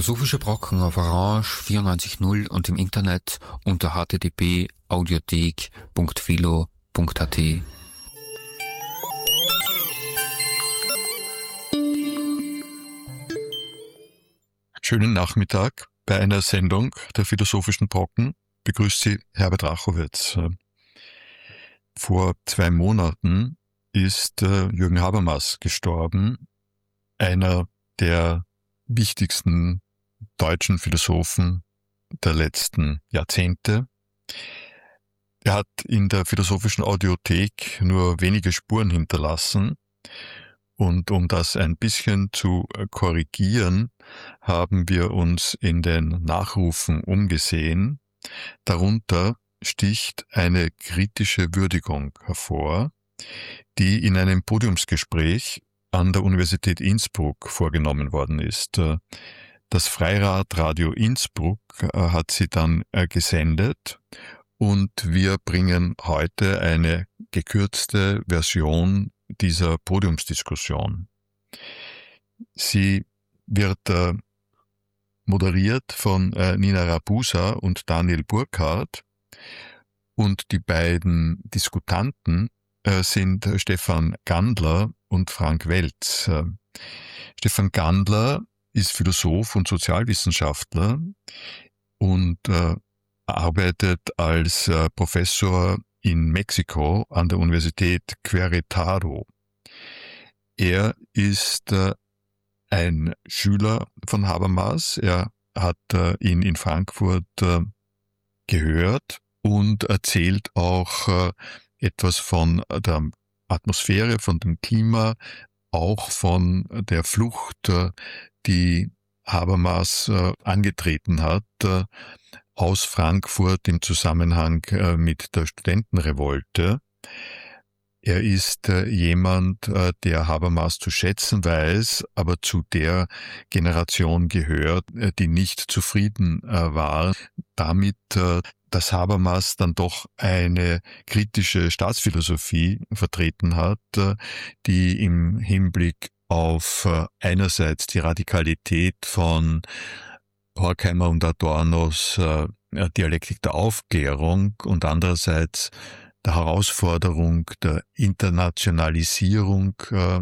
Philosophische Brocken auf Orange 94.0 und im Internet unter http://audiothek.philo.at. Schönen Nachmittag bei einer Sendung der Philosophischen Brocken. Begrüßt Sie Herbert Rachowitz. Vor 2 Monaten ist Jürgen Habermas gestorben, einer der wichtigsten deutschen Philosophen der letzten Jahrzehnte. Er hat in der Philosophischen Audiothek nur wenige Spuren hinterlassen. Und um das ein bisschen zu korrigieren, haben wir uns in den Nachrufen umgesehen. Darunter sticht eine kritische Würdigung hervor, die in einem Podiumsgespräch an der Universität Innsbruck vorgenommen worden ist. Das Freirad Radio Innsbruck hat sie dann gesendet und wir bringen heute eine gekürzte Version dieser Podiumsdiskussion. Sie wird moderiert von Nina Rabusa und Daniel Burkhardt und die beiden Diskutanten sind Stefan Gandler und Frank Welz. Stefan Gandler ist Philosoph und Sozialwissenschaftler und arbeitet als Professor in Mexiko an der Universität Querétaro. Er ist ein Schüler von Habermas. Er hat ihn in Frankfurt gehört und erzählt auch etwas von der Atmosphäre, von dem Klima, auch von der Flucht, die Habermas angetreten hat, aus Frankfurt im Zusammenhang mit der Studentenrevolte. Er ist jemand, der Habermas zu schätzen weiß, aber zu der Generation gehört, die nicht zufrieden war damit, dass Habermas dann doch eine kritische Staatsphilosophie vertreten hat, die im Hinblick auf einerseits die Radikalität von Horkheimer und Adornos Dialektik der Aufklärung und andererseits der Herausforderung der Internationalisierung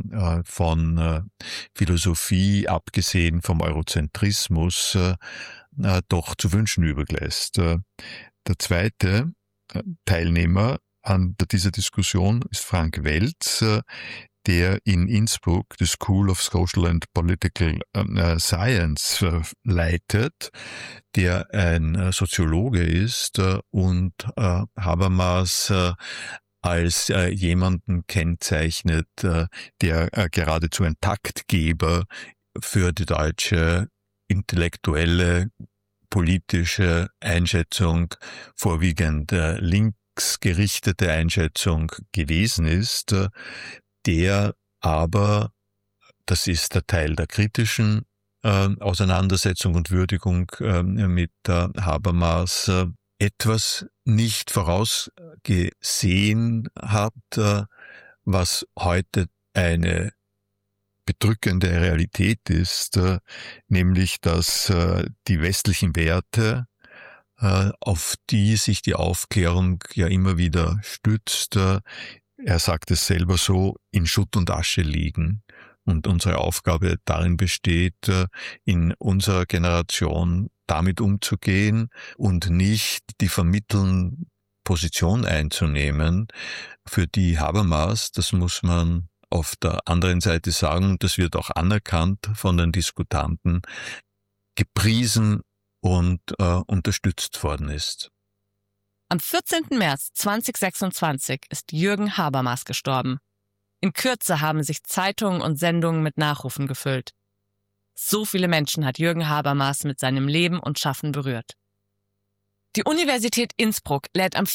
von Philosophie, abgesehen vom Eurozentrismus, doch zu wünschen übrig lässt. Der zweite Teilnehmer an dieser Diskussion ist Frank Welz, der in Innsbruck die School of Social and Political Science leitet, der ein Soziologe ist und Habermas als jemanden kennzeichnet, der geradezu ein Taktgeber für die deutsche intellektuelle, politische Einschätzung, vorwiegend linksgerichtete Einschätzung gewesen ist, der aber, das ist der Teil der kritischen Auseinandersetzung und Würdigung mit Habermas, etwas nicht vorausgesehen hat, was heute eine bedrückende Realität ist, nämlich dass die westlichen Werte, auf die sich die Aufklärung ja immer wieder stützt, er sagt es selber so, in Schutt und Asche liegen. Und unsere Aufgabe darin besteht, in unserer Generation damit umzugehen und nicht die vermittelnde Position einzunehmen, für die Habermas, das muss man auf der anderen Seite sagen, und das wird auch anerkannt von den Diskutanten, gepriesen und unterstützt worden ist. Am 14. März 2026 ist Jürgen Habermas gestorben. In Kürze haben sich Zeitungen und Sendungen mit Nachrufen gefüllt. So viele Menschen hat Jürgen Habermas mit seinem Leben und Schaffen berührt. Die Universität Innsbruck lädt am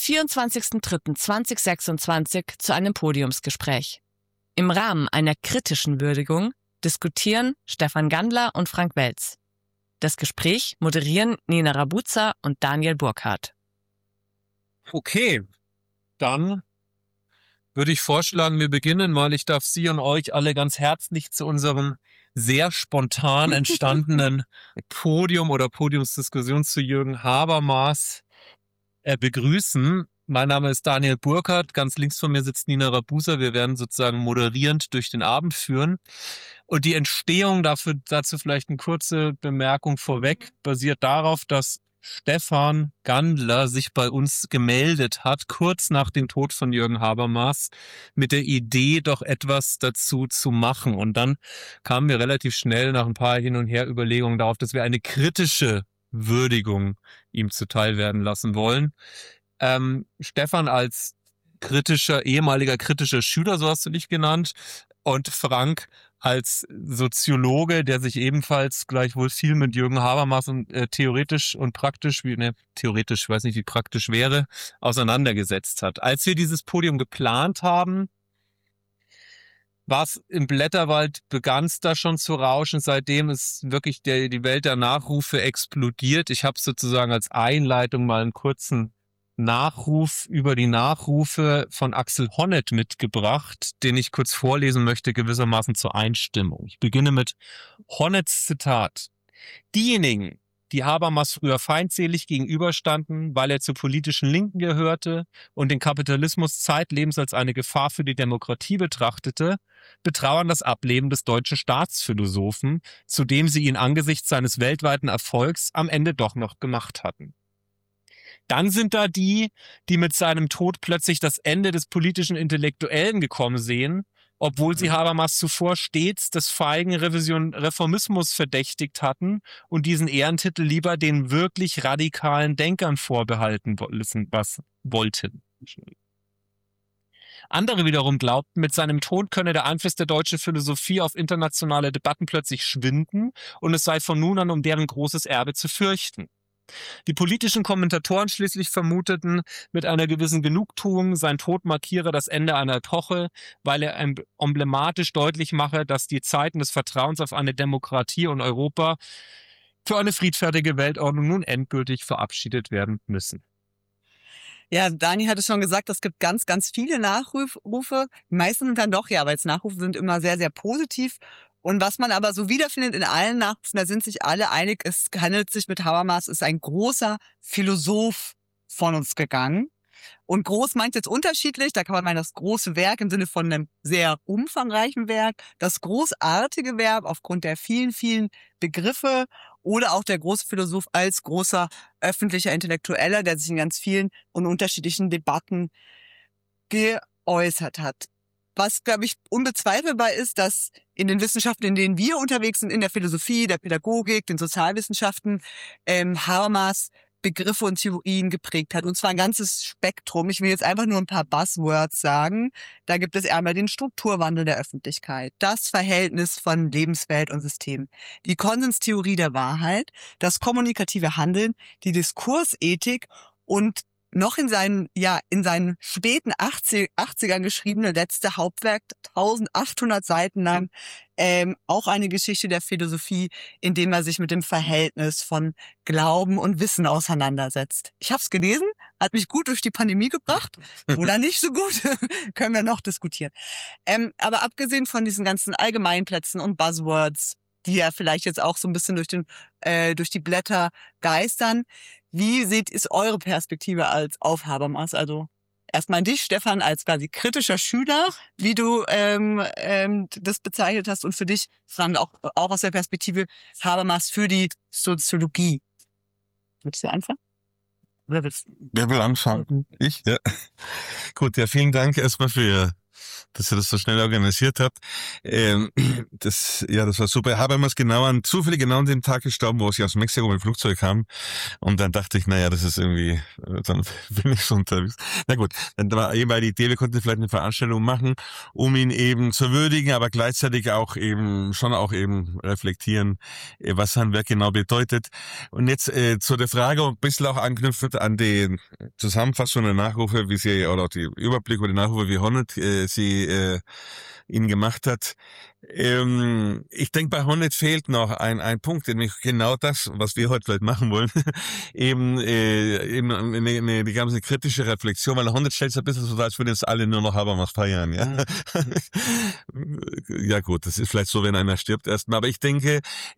24.03.2026 zu einem Podiumsgespräch. Im Rahmen einer kritischen Würdigung diskutieren Stefan Gandler und Frank Welz. Das Gespräch moderieren Nina Rabusa und Daniel Burkhardt. Okay, dann würde ich vorschlagen, wir beginnen mal. Ich darf Sie und euch alle ganz herzlich zu unserem sehr spontan entstandenen Podium oder Podiumsdiskussion zu Jürgen Habermas begrüßen. Mein Name ist Daniel Burkhardt, ganz links von mir sitzt Nina Rabusa. Wir werden sozusagen moderierend durch den Abend führen. Und die Entstehung, dazu vielleicht eine kurze Bemerkung vorweg, basiert darauf, dass Stefan Gandler sich bei uns gemeldet hat, kurz nach dem Tod von Jürgen Habermas, mit der Idee, doch etwas dazu zu machen. Und dann kamen wir relativ schnell nach ein paar Hin- und Her-Überlegungen darauf, dass wir eine kritische Würdigung ihm zuteil werden lassen wollen. Stefan als ehemaliger kritischer Schüler, so hast du dich genannt, und Frank als Soziologe, der sich ebenfalls gleichwohl viel mit Jürgen Habermas und theoretisch und praktisch, theoretisch, ich weiß nicht, wie praktisch wäre, auseinandergesetzt hat. Als wir dieses Podium geplant haben, war es im Blätterwald, begann es da schon zu rauschen. Seitdem ist wirklich die Welt der Nachrufe explodiert. Ich habe sozusagen als Einleitung mal einen kurzen Nachruf über die Nachrufe von Axel Honneth mitgebracht, den ich kurz vorlesen möchte, gewissermaßen zur Einstimmung. Ich beginne mit Honneths Zitat. Diejenigen, die Habermas früher feindselig gegenüberstanden, weil er zur politischen Linken gehörte und den Kapitalismus zeitlebens als eine Gefahr für die Demokratie betrachtete, betrauern das Ableben des deutschen Staatsphilosophen, zu dem sie ihn angesichts seines weltweiten Erfolgs am Ende doch noch gemacht hatten. Dann sind da die mit seinem Tod plötzlich das Ende des politischen Intellektuellen gekommen sehen, obwohl sie Habermas zuvor stets des feigen Reformismus verdächtigt hatten und diesen Ehrentitel lieber den wirklich radikalen Denkern vorbehalten wollten. Andere wiederum glaubten, mit seinem Tod könne der Einfluss der deutschen Philosophie auf internationale Debatten plötzlich schwinden und es sei von nun an um deren großes Erbe zu fürchten. Die politischen Kommentatoren schließlich vermuteten mit einer gewissen Genugtuung, sein Tod markiere das Ende einer Epoche, weil er emblematisch deutlich mache, dass die Zeiten des Vertrauens auf eine Demokratie und Europa für eine friedfertige Weltordnung nun endgültig verabschiedet werden müssen. Ja, Dani hatte schon gesagt, es gibt ganz, ganz viele Nachrufe. Die meisten sind dann doch, ja, weil Nachrufe sind immer sehr, sehr positiv. Und was man aber so wiederfindet in allen Nachrufen, da sind sich alle einig, es handelt sich mit Habermas, ist ein großer Philosoph von uns gegangen. Und groß meint jetzt unterschiedlich, da kann man meinen, das große Werk im Sinne von einem sehr umfangreichen Werk, das großartige Werk aufgrund der vielen, vielen Begriffe oder auch der große Philosoph als großer öffentlicher Intellektueller, der sich in ganz vielen und unterschiedlichen Debatten geäußert hat. Was, glaube ich, unbezweifelbar ist, dass in den Wissenschaften, in denen wir unterwegs sind, in der Philosophie, der Pädagogik, den Sozialwissenschaften, Habermas Begriffe und Theorien geprägt hat. Und zwar ein ganzes Spektrum. Ich will jetzt einfach nur ein paar Buzzwords sagen. Da gibt es einmal den Strukturwandel der Öffentlichkeit, das Verhältnis von Lebenswelt und System, die Konsenstheorie der Wahrheit, das kommunikative Handeln, die Diskursethik und noch in seinen späten 80ern geschriebene letzte Hauptwerk, 1800 Seiten lang, auch eine Geschichte der Philosophie, in dem er sich mit dem Verhältnis von Glauben und Wissen auseinandersetzt. Ich habe es gelesen, hat mich gut durch die Pandemie gebracht oder nicht so gut, können wir noch diskutieren. Aber abgesehen von diesen ganzen Allgemeinplätzen und Buzzwords, die ja vielleicht jetzt auch so ein bisschen durch die Blätter geistern, wie ist eure Perspektive auf Habermas? Also erstmal an dich, Stefan, als quasi kritischer Schüler, wie du das bezeichnet hast, und für dich, Frank, auch aus der Perspektive Habermas für die Soziologie. Willst du anfangen? Wer will anfangen? Ich? Ja. Gut, ja, vielen Dank erstmal dass ihr das so schnell organisiert habt. Das war super. Habermas zufällig genau an dem Tag gestorben, wo sie aus Mexiko mit dem Flugzeug kam. Und dann dachte ich, das ist irgendwie, dann bin ich so unterwegs. Na gut, dann war eben die Idee, wir konnten vielleicht eine Veranstaltung machen, um ihn eben zu würdigen, aber gleichzeitig auch eben reflektieren, was sein Werk genau bedeutet. Und jetzt zu der Frage und ein bisschen auch anknüpfend an die Zusammenfassung der Nachrufe, oder die Überblick über die Nachrufe, wie Honneth sie ihn gemacht hat. Ich denke, bei Honneth fehlt noch ein Punkt, nämlich genau das, was wir heute vielleicht machen wollen, eben die ganze kritische Reflexion, weil Honneth stellt es ein bisschen so dar, als würden jetzt alle nur noch Habermas feiern, ja. Ja gut, das ist vielleicht so, wenn einer stirbt erstmal, aber ich denke,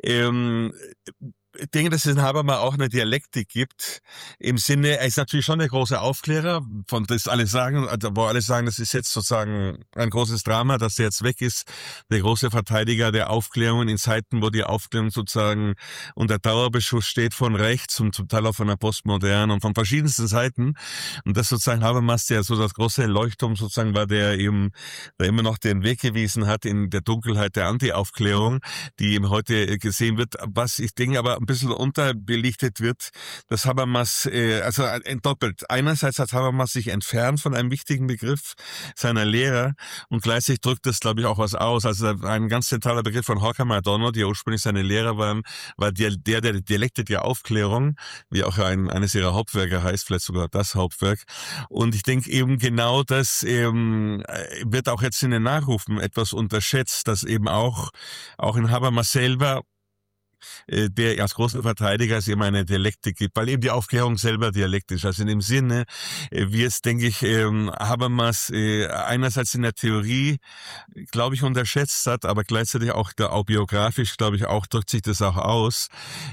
dass es in Habermas auch eine Dialektik gibt, im Sinne, er ist natürlich schon der große Aufklärer, von das alle sagen, wo alle sagen, das ist jetzt sozusagen ein großes Drama, dass er jetzt weg ist, der große Verteidiger der Aufklärung in Zeiten, wo die Aufklärung sozusagen unter Dauerbeschuss steht von rechts und zum Teil auch von der Postmoderne und von verschiedensten Seiten. Und das sozusagen Habermas, der so das große Leuchtturm sozusagen war, der immer noch den Weg gewiesen hat in der Dunkelheit der Anti-Aufklärung, die eben heute gesehen wird, was ich denke aber ein bisschen unterbelichtet wird, dass Habermas, doppelt. Einerseits hat Habermas sich entfernt von einem wichtigen Begriff seiner Lehrer und gleichzeitig drückt das, glaube ich, auch was aus. Also ein ganz zentraler Begriff von Horkheimer Adorno, die ursprünglich seine Lehrer waren, war der Dialektik der Aufklärung, wie auch eines ihrer Hauptwerke heißt, vielleicht sogar das Hauptwerk. Und ich denke eben genau das wird auch jetzt in den Nachrufen etwas unterschätzt, dass eben auch in Habermas selber der als großer Verteidiger es eben eine Dialektik gibt, weil eben die Aufklärung selber dialektisch, also in dem Sinne, wie es, denke ich, Habermas einerseits in der Theorie, glaube ich, unterschätzt hat, aber gleichzeitig auch biografisch, glaube ich, auch drückt sich das auch aus,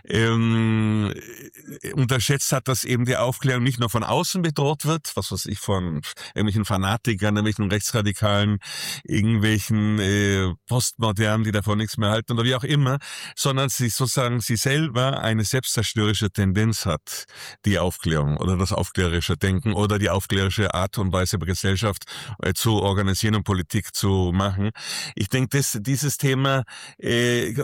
unterschätzt hat, dass eben die Aufklärung nicht nur von außen bedroht wird, was weiß ich, von irgendwelchen Fanatikern, irgendwelchen Rechtsradikalen, irgendwelchen Postmodernen, die davon nichts mehr halten oder wie auch immer, sondern sie selber eine selbstzerstörerische Tendenz hat, die Aufklärung oder das aufklärerische Denken oder die aufklärerische Art und Weise bei Gesellschaft zu organisieren und Politik zu machen. Ich denke, dieses Thema er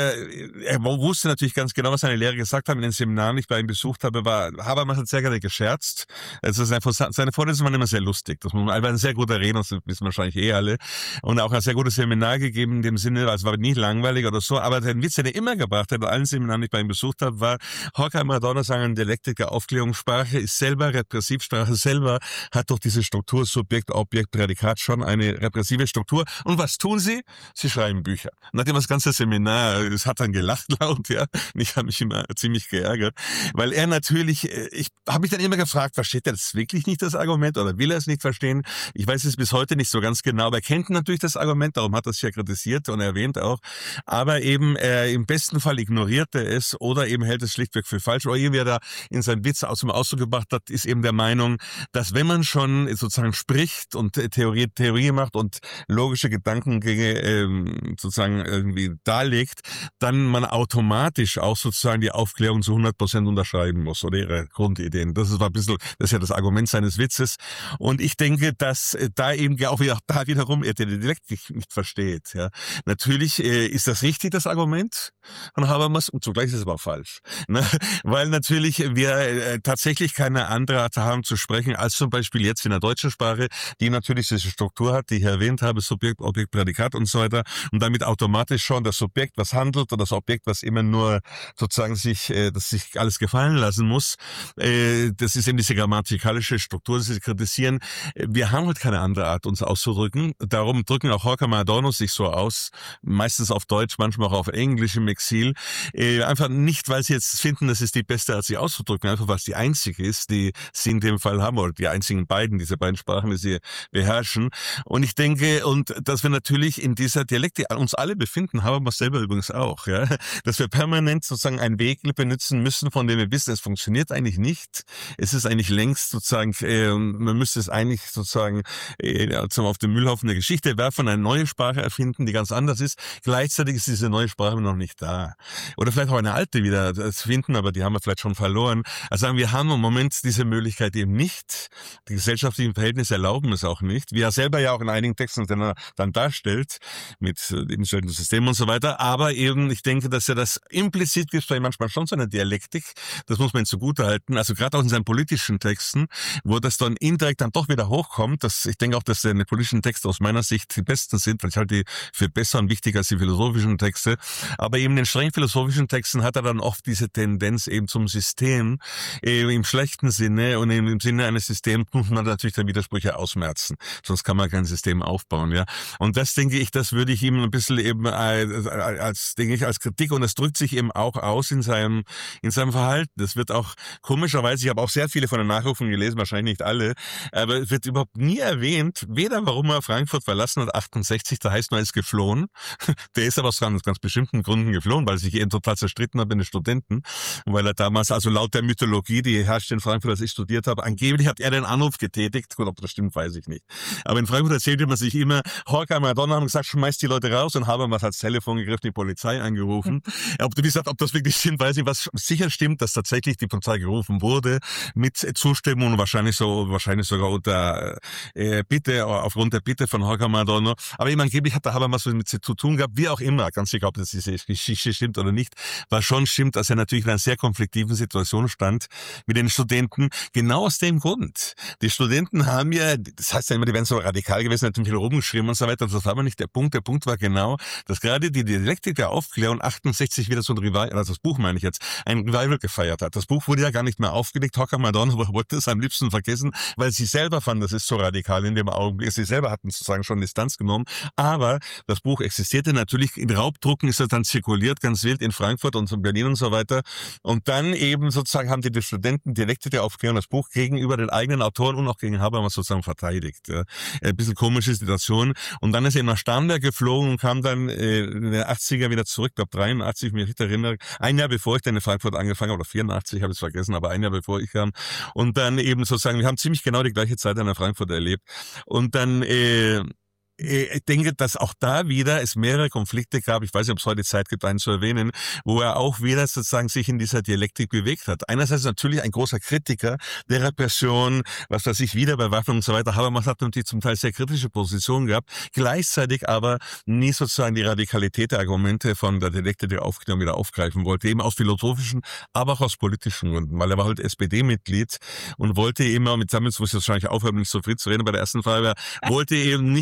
wusste natürlich ganz genau, was seine Lehrer gesagt haben. In den Seminaren, die ich bei ihm besucht habe, Habermas hat sehr gerne gescherzt. Also seine Vorlesungen waren immer sehr lustig. Das war ein sehr guter Redner, das wissen wahrscheinlich alle. Und auch ein sehr gutes Seminar gegeben in dem Sinne, also war nie langweilig oder so, aber den Witz, den er immer gebracht hat, bei allen Seminaren, die ich bei ihm besucht habe, war, Horkheimer Adorno sagen, ein Dialektiker, Aufklärungssprache ist selber Repressivsprache, selber hat doch diese Struktur Subjekt, Objekt, Prädikat schon eine repressive Struktur. Und was tun sie? Sie schreiben Bücher. Nachdem das ganze Seminar, es hat dann gelacht laut, ja, und ich habe mich immer ziemlich geärgert, weil er natürlich, ich habe mich dann immer gefragt, versteht er das wirklich nicht, das Argument, oder will er es nicht verstehen? Ich weiß es bis heute nicht so ganz genau, aber er kennt natürlich das Argument, darum hat er es ja kritisiert und erwähnt auch, aber eben im besten Fall ignoriert er es oder eben hält es schlichtweg für falsch, oder wie er da in seinem Witz aus dem Ausdruck gebracht hat, ist eben der Meinung, dass wenn man schon sozusagen spricht und Theorie macht und logische Gedankengänge sozusagen irgendwie darlegt, dann man automatisch auch sozusagen die Aufklärung zu 100% unterschreiben muss oder ihre Grundideen. Das ist ja das Argument seines Witzes. Und ich denke, dass da eben auch da wiederum er die Dialektik nicht versteht. Ja. Natürlich ist das richtig, das Argument von Habermas, und zugleich ist es aber auch falsch. Ne? Weil natürlich wir tatsächlich keine andere Art haben zu sprechen, als zum Beispiel jetzt in der deutschen Sprache, die natürlich diese Struktur hat, die ich erwähnt habe, Subjekt, Objekt, Prädikat und so weiter, und damit automatisch schon das Subjekt, was handelt, und das Objekt, was immer nur sozusagen sich alles gefallen lassen muss. Das ist eben diese grammatikalische Struktur, die Sie kritisieren. Wir haben halt keine andere Art, uns auszudrücken. Darum drücken auch Horkheimer Adorno sich so aus, meistens auf Deutsch, manchmal auch auf Englisch im Exil. Einfach nicht, weil sie jetzt finden, das ist die beste Art, sich auszudrücken, einfach weil es die einzige ist, die sie in dem Fall haben, oder die einzigen diese beiden Sprachen, die sie beherrschen. Und ich denke, und dass wir natürlich in dieser Dialektik uns alle befinden, haben wir selber übrigens auch, ja, dass wir permanent sozusagen einen Weg benutzen müssen, von dem wir wissen, es funktioniert eigentlich nicht. Es ist eigentlich längst sozusagen, man müsste es eigentlich sozusagen auf den Müllhaufen der Geschichte werfen, eine neue Sprache erfinden, die ganz anders ist. Gleichzeitig ist diese neue Sprache noch nicht da. Oder vielleicht auch eine alte wieder finden, aber die haben wir vielleicht schon verloren. Also sagen wir haben im Moment diese Möglichkeit eben nicht. Die gesellschaftlichen Verhältnisse erlauben es auch nicht. Wie er selber ja auch in einigen Texten dann darstellt, mit dem System und so weiter. Aber eben, ich denke, dass er das implizit gibt, vielleicht manchmal schon so eine Dialektik. Das muss man ihm zugutehalten. Also gerade auch in seinen politischen Texten, wo das dann indirekt dann doch wieder hochkommt. Ich denke auch, dass seine politischen Texte aus meiner Sicht die besten sind, weil ich halte die für besser und wichtiger als die philosophischen Texte. Aber eben den streng philosophischen Texten hat er dann oft diese Tendenz eben zum System, im schlechten Sinne, und im Sinne eines Systems muss man natürlich dann Widersprüche ausmerzen. Sonst kann man kein System aufbauen, ja. Und das denke ich, das würde ich ihm ein bisschen eben als Kritik, und das drückt sich eben auch aus in seinem Verhalten. Das wird auch komischerweise, ich habe auch sehr viele von den Nachrufen gelesen, wahrscheinlich nicht alle, aber es wird überhaupt nie erwähnt, weder warum er Frankfurt verlassen hat, 68, da heißt man, er ist geflohen. Der ist aber aus ganz bestimmten Gründen geflohen, weil er sich eben total zerstritten hat mit den Studenten. Und weil er damals, also laut der Mythologie, die herrscht in Frankfurt, als ich studiert habe, angeblich hat er den Anruf getätigt. Gut, ob das stimmt, weiß ich nicht. Aber in Frankfurt erzählte man sich immer, Horkheimer und Madonna haben gesagt, schmeißt die Leute raus, und Habermas hat das Telefon gegriffen, die Polizei angerufen. Wie gesagt, ob das wirklich stimmt, weiß ich. Was sicher stimmt, dass tatsächlich die Polizei gerufen wurde, mit Zustimmung und wahrscheinlich sogar unter Bitte, aufgrund der Bitte von Horkheimer und Madonna. Aber eben angeblich hat der Habermas mit sie zu tun gehabt, wie auch immer. Ganz egal, ob das diese Geschichte stimmt oder nicht. Was schon stimmt, dass er natürlich in einer sehr konfliktiven Situation stand mit den Studenten. Genau aus dem Grund. Die Studenten haben ja, das heißt ja immer, die wären so radikal gewesen, natürlich rumgeschrieben und so weiter. Das war aber nicht der Punkt. Der Punkt war genau, dass gerade die Dialektik der Aufklärung 68 wieder so ein Revival, also das Buch meine ich jetzt, ein Revival gefeiert hat. Das Buch wurde ja gar nicht mehr aufgelegt. Horkheimer und Madonna wollte es am liebsten vergessen, weil sie selber fanden, das ist so radikal in dem Augenblick. Sie selber hatten sozusagen schon Distanz genommen. Aber das Buch existierte natürlich. In Raubdrucken ist es dann zirkuliert, ganz wild in Frankfurt und in Berlin und so weiter. Und dann eben sozusagen haben die Studenten Dialektik der Aufklärung das Buch gegenüber den eigenen Autoren und auch gegen Habermas sozusagen verteidigt. Ja. Ein bisschen komische Situation. Und dann ist er nach Starnberg geflogen und kam dann in den 80er wieder zurück, ich glaube 83, mich nicht erinnere, ein Jahr bevor ich dann in Frankfurt angefangen habe, oder 84, habe ich es vergessen, aber ein Jahr bevor ich kam. Und dann eben sozusagen, wir haben ziemlich genau die gleiche Zeit in Frankfurt erlebt. Und dann ich denke, dass auch da wieder es mehrere Konflikte gab. Ich weiß nicht, ob es heute Zeit gibt, einen zu erwähnen, wo er auch wieder sozusagen sich in dieser Dialektik bewegt hat. Einerseits natürlich ein großer Kritiker der Repression, was weiß ich, Wiederbewaffnung und so weiter. Habermas hat natürlich zum Teil sehr kritische Positionen gehabt, gleichzeitig aber nie sozusagen die Radikalität der Argumente von der Dialektik der Aufklärung wieder aufgreifen wollte, eben aus philosophischen, aber auch aus politischen Gründen, weil er war halt SPD-Mitglied und wollte immer, mit Sammels muss ich wahrscheinlich aufhören, nicht so viel zu reden bei der ersten Frage, wollte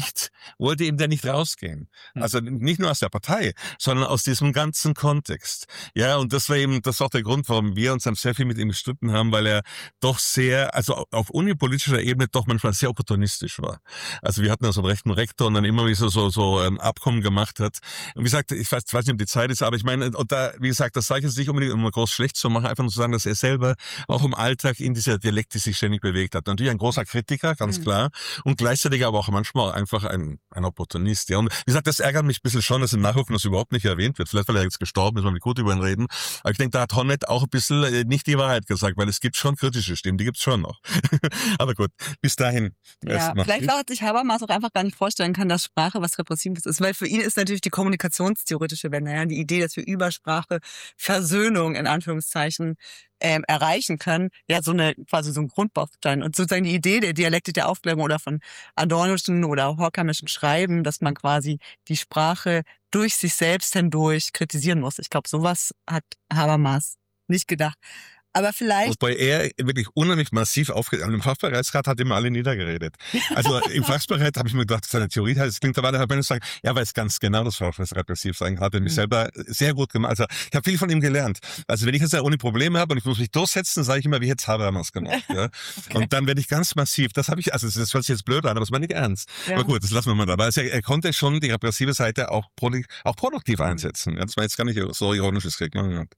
eben da nicht rausgehen. Also nicht nur aus der Partei, sondern aus diesem ganzen Kontext. Ja, und das war auch der Grund, warum wir uns dann sehr viel mit ihm gestritten haben, weil er doch sehr, also auf unipolitischer Ebene doch manchmal sehr opportunistisch war. Also wir hatten ja so einen rechten Rektor und dann immer wieder so Abkommen gemacht hat. Und wie gesagt, ich weiß nicht, ob die Zeit ist, aber ich meine, und da, wie gesagt, das sage ich jetzt nicht unbedingt, um groß schlecht zu machen, einfach nur zu sagen, dass er selber auch im Alltag in dieser Dialektik sich ständig bewegt hat. Natürlich ein großer Kritiker, ganz klar, und gleichzeitig aber auch manchmal einfach ein Opportunist, ja. Und wie gesagt, das ärgert mich ein bisschen schon, dass im Nachrufen das überhaupt nicht erwähnt wird. Vielleicht, weil er jetzt gestorben ist, weil wir gut über ihn reden. Aber ich denke, da hat Honneth auch ein bisschen nicht die Wahrheit gesagt, weil es gibt schon kritische Stimmen, die gibt's schon noch. Aber gut, bis dahin. Ja, vielleicht auch sich Habermas auch einfach gar nicht vorstellen kann, dass Sprache was Repressives ist, weil für ihn ist natürlich die kommunikationstheoretische Wende, ja, die Idee, dass wir über Sprache Versöhnung in Anführungszeichen erreichen können, ja, quasi so ein Grundbaustein. Und sozusagen die Idee der Dialektik der Aufklärung oder von Adornoschen oder Horkheimerschen Schreiben, dass man quasi die Sprache durch sich selbst hindurch kritisieren muss. Ich glaube, sowas hat Habermas nicht gedacht. Aber vielleicht... Wobei er wirklich unheimlich massiv aufgeredet. Im Fachbereichsrat hat immer alle niedergeredet. Also im Fachbereich habe ich mir gedacht, seine Theorie das klingt, da war der Herr Bennis sagen, er weiß ganz genau, das war was repressiv sein, hat er mich selber sehr gut gemacht. Also ich habe viel von ihm gelernt. Also wenn ich jetzt ja ohne Probleme habe und ich muss mich durchsetzen, sage ich immer, wie hätte Habermas gemacht. Ja? Okay. Und dann werde ich ganz massiv, das hört sich jetzt blöd an, aber das meine ich ernst. Ja. Aber gut, das lassen wir mal dabei. Also er konnte schon die repressive Seite auch produktiv einsetzen. Das war jetzt gar nicht so ironisches Krieg.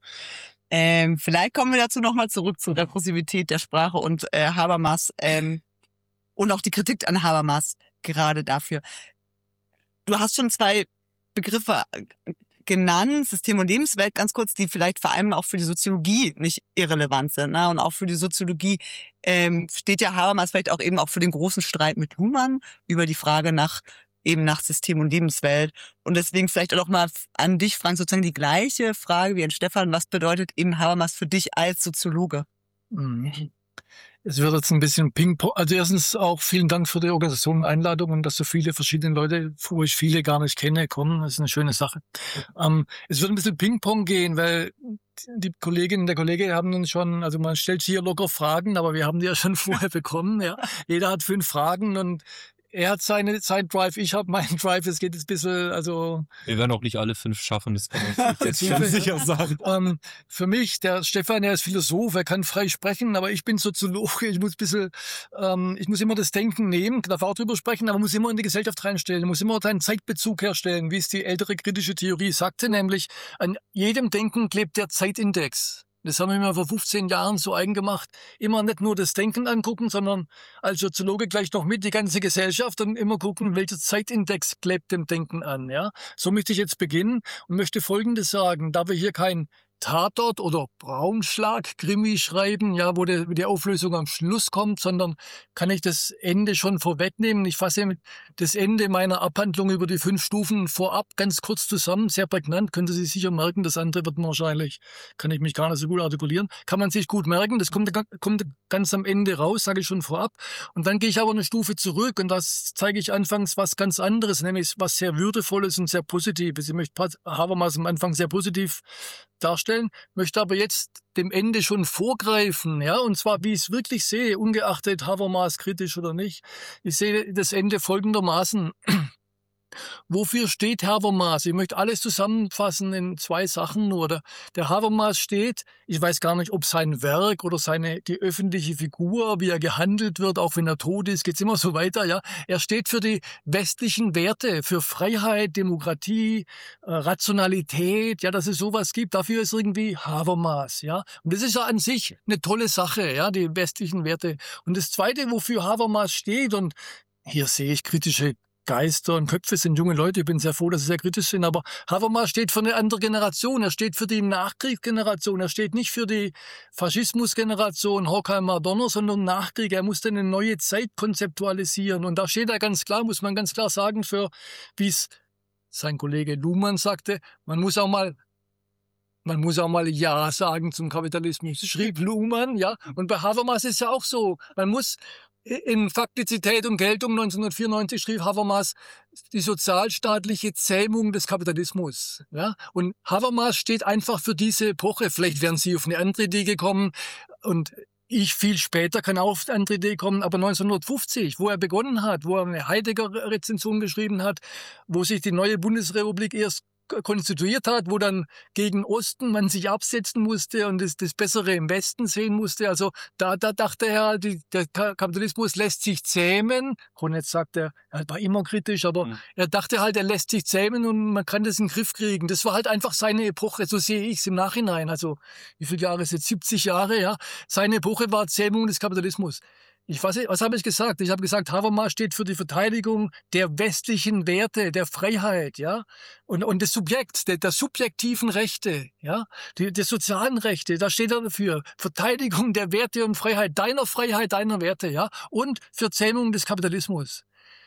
Vielleicht kommen wir dazu nochmal zurück zur Repressivität der Sprache und Habermas und auch die Kritik an Habermas gerade dafür. Du hast schon zwei Begriffe genannt, System und Lebenswelt, ganz kurz, die vielleicht vor allem auch für die Soziologie nicht irrelevant sind. Ne? Und auch für die Soziologie steht ja Habermas vielleicht auch eben auch für den großen Streit mit Luhmann über die Frage nach System und Lebenswelt. Und deswegen vielleicht auch mal an dich, Frank, sozusagen die gleiche Frage wie an Stefan. Was bedeutet eben Habermas für dich als Soziologe? Es wird jetzt ein bisschen Ping-Pong. Also erstens auch vielen Dank für die Organisation und Einladung und dass so viele verschiedene Leute, wo ich viele gar nicht kenne, kommen. Das ist eine schöne Sache. Es wird ein bisschen Ping-Pong gehen, weil die Kolleginnen und der Kollege haben uns schon, also man stellt hier locker Fragen, aber wir haben die ja schon vorher bekommen. Ja. Jeder hat 5 Fragen und er hat sein Drive, ich habe meinen Drive. Es geht jetzt ein bisschen, also... Wir werden auch nicht alle 5 schaffen, das kann man jetzt ganz sicher sagen. Für mich, der Stefan, er ist Philosoph, er kann frei sprechen, aber ich bin Soziologe, ich muss immer das Denken nehmen, darf auch drüber sprechen, aber muss immer in die Gesellschaft reinstellen, muss immer einen Zeitbezug herstellen, wie es die ältere kritische Theorie sagte, nämlich an jedem Denken klebt der Zeitindex. Das haben wir mir vor 15 Jahren so eigen gemacht. Immer nicht nur das Denken angucken, sondern als Soziologe gleich noch mit die ganze Gesellschaft und immer gucken, welcher Zeitindex klebt dem Denken an. Ja? So möchte ich jetzt beginnen und möchte Folgendes sagen. Da wir hier kein Tatort oder Braunschlag-Krimi schreiben, ja, wo die Auflösung am Schluss kommt, sondern kann ich das Ende schon vorwegnehmen. Ich fasse das Ende meiner Abhandlung über die 5 Stufen vorab ganz kurz zusammen, sehr prägnant, können Sie sich sicher merken, das andere wird wahrscheinlich, kann ich mich gar nicht so gut artikulieren, kann man sich gut merken, das kommt ganz am Ende raus, sage ich schon vorab. Und dann gehe ich aber eine Stufe zurück und das zeige ich anfangs was ganz anderes, nämlich was sehr Würdevolles und sehr Positives. Ich möchte Habermas am Anfang sehr positiv darstellen, möchte aber jetzt dem Ende schon vorgreifen, ja, und zwar, wie ich es wirklich sehe, ungeachtet Habermas kritisch oder nicht. Ich sehe das Ende folgendermaßen. Wofür steht Habermas? Ich möchte alles zusammenfassen in 2 Sachen nur. Der Habermas steht, ich weiß gar nicht, ob sein Werk oder die öffentliche Figur, wie er gehandelt wird, auch wenn er tot ist, geht's immer so weiter, ja. Er steht für die westlichen Werte, für Freiheit, Demokratie, Rationalität, ja, dass es sowas gibt. Dafür ist irgendwie Habermas, ja. Und das ist ja an sich eine tolle Sache, ja, die westlichen Werte. Und das Zweite, wofür Habermas steht, und hier sehe ich kritische Geister und Köpfe, sind junge Leute, ich bin sehr froh, dass sie sehr kritisch sind, aber Habermas steht für eine andere Generation, er steht für die Nachkriegsgeneration, er steht nicht für die Faschismusgeneration, Horkheimer Donner, sondern Nachkrieg, er musste eine neue Zeit konzeptualisieren und da steht er ganz klar, muss man ganz klar sagen, für, wie es sein Kollege Luhmann sagte, man muss auch mal Ja sagen zum Kapitalismus, schrieb Luhmann, ja, und bei Habermas ist ja auch so, man muss in Faktizität und Geltung 1994 schrieb Habermas die sozialstaatliche Zähmung des Kapitalismus. Ja? Und Habermas steht einfach für diese Epoche. Vielleicht wären Sie auf eine andere Idee gekommen und ich viel später kann auch auf eine andere Idee kommen, aber 1950, wo er begonnen hat, wo er eine Heidegger-Rezension geschrieben hat, wo sich die neue Bundesrepublik erst konstituiert hat, wo dann gegen Osten man sich absetzen musste und das Bessere im Westen sehen musste. Also da dachte er, der Kapitalismus lässt sich zähmen. Kronetz sagt, er war immer kritisch, aber er dachte halt, er lässt sich zähmen und man kann das in den Griff kriegen. Das war halt einfach seine Epoche, so sehe ich es im Nachhinein. Also wie viele Jahre ist jetzt? 70 Jahre, ja. Seine Epoche war Zähmung des Kapitalismus. Was habe ich gesagt? Ich habe gesagt, Habermas steht für die Verteidigung der westlichen Werte, der Freiheit, ja, und des Subjekts, der subjektiven Rechte, ja, der sozialen Rechte. Da steht er dafür Verteidigung der Werte und Freiheit, deiner Werte, ja, und für Zähmung des Kapitalismus.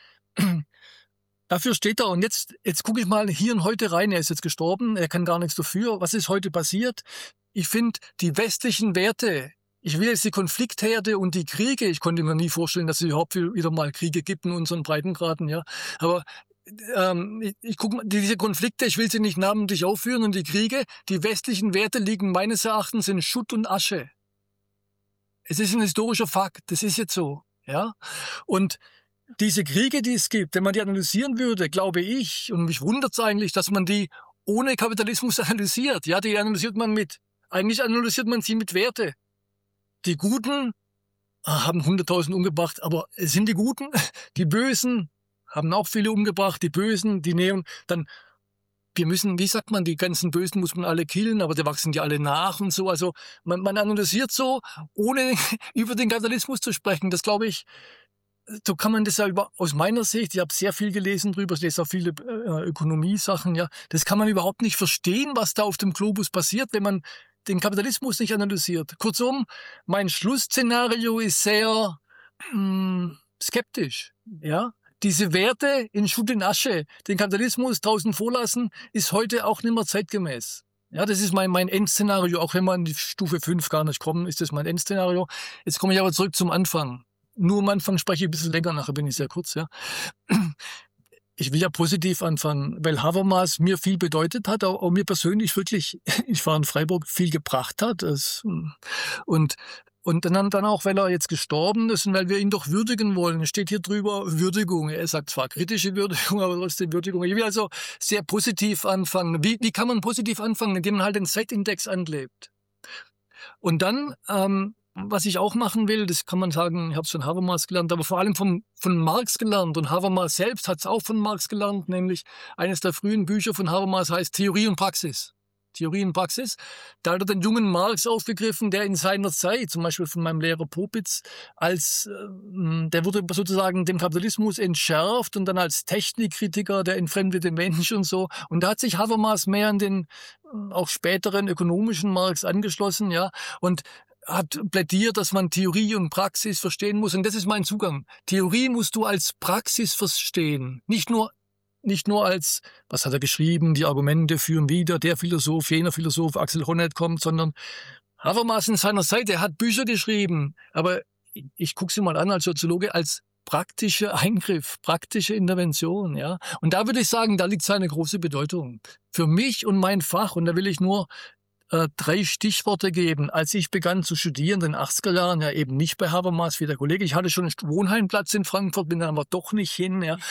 Dafür steht er. Und jetzt gucke ich mal hier und heute rein. Er ist jetzt gestorben, er kann gar nichts dafür. Was ist heute passiert? Ich finde die westlichen Werte. Ich will jetzt die Konfliktherde und die Kriege, ich konnte mir nie vorstellen, dass es überhaupt wieder mal Kriege gibt in unseren Breitengraden, ja. Aber ich gucke mal, diese Konflikte, ich will sie nicht namentlich aufführen, und die Kriege, die westlichen Werte liegen meines Erachtens in Schutt und Asche. Es ist ein historischer Fakt, das ist jetzt so, ja. Und diese Kriege, die es gibt, wenn man die analysieren würde, glaube ich, und mich wundert es eigentlich, dass man die ohne Kapitalismus analysiert. Ja, eigentlich analysiert man sie mit Werte. Die Guten haben 100.000 umgebracht, aber es sind die Guten. Die Bösen haben auch viele umgebracht. Die Bösen, die nehmen dann, wie sagt man, die ganzen Bösen muss man alle killen, aber die wachsen ja alle nach und so. Also man analysiert so, ohne über den Kapitalismus zu sprechen. Das glaube ich, so kann man das ja aus meiner Sicht, ich habe sehr viel gelesen drüber, ich lese auch viele Ökonomie-Sachen, ja. Das kann man überhaupt nicht verstehen, was da auf dem Globus passiert, wenn man den Kapitalismus nicht analysiert. Kurzum, mein Schlussszenario ist sehr skeptisch. Ja, diese Werte in Schutt und Asche, den Kapitalismus draußen vorlassen, ist heute auch nicht mehr zeitgemäß. Ja, das ist mein Endszenario. Auch wenn wir in die Stufe 5 gar nicht kommen, ist das mein Endszenario. Jetzt komme ich aber zurück zum Anfang. Nur am Anfang spreche ich ein bisschen länger, nachher bin ich sehr kurz. Ja. Ich will ja positiv anfangen, weil Habermas mir viel bedeutet hat, auch mir persönlich wirklich, ich war in Freiburg, viel gebracht hat. Und Und dann auch, weil er jetzt gestorben ist und weil wir ihn doch würdigen wollen. Es steht hier drüber Würdigung. Er sagt zwar kritische Würdigung, aber trotzdem Würdigung. Ich will also sehr positiv anfangen. Wie kann man positiv anfangen? Indem man halt den Zeitindex anlebt. Und dann, was ich auch machen will, das kann man sagen, ich habe es von Habermas gelernt, aber vor allem von Marx gelernt. Und Habermas selbst hat es auch von Marx gelernt, nämlich eines der frühen Bücher von Habermas heißt Theorie und Praxis. Theorie und Praxis. Da hat er den jungen Marx aufgegriffen, der in seiner Zeit, zum Beispiel von meinem Lehrer Popitz, der wurde sozusagen dem Kapitalismus entschärft und dann als Technikkritiker, der entfremdete Mensch und so. Und da hat sich Habermas mehr an den auch späteren ökonomischen Marx angeschlossen, ja, und hat plädiert, dass man Theorie und Praxis verstehen muss. Und das ist mein Zugang. Theorie musst du als Praxis verstehen. Nicht nur als, was hat er geschrieben, die Argumente führen wieder, der Philosoph, jener Philosoph, Axel Honneth kommt, sondern Habermas in seiner Seite, er hat Bücher geschrieben, aber ich gucke sie mal an als Soziologe, als praktischer Eingriff, praktische Intervention, ja. Und da würde ich sagen, da liegt seine große Bedeutung. Für mich und mein Fach, und da will ich nur 3 Stichworte geben. Als ich begann zu studieren, in den 80er Jahren, ja eben nicht bei Habermas wie der Kollege, ich hatte schon einen Wohnheimplatz in Frankfurt, bin dann aber doch nicht hin, ja.